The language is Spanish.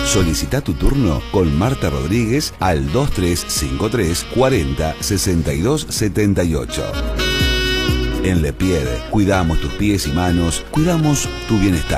Solicita tu turno con Marta Rodríguez al 2353 40 62 78. En Le Pied, cuidamos tus pies y manos, cuidamos tu bienestar.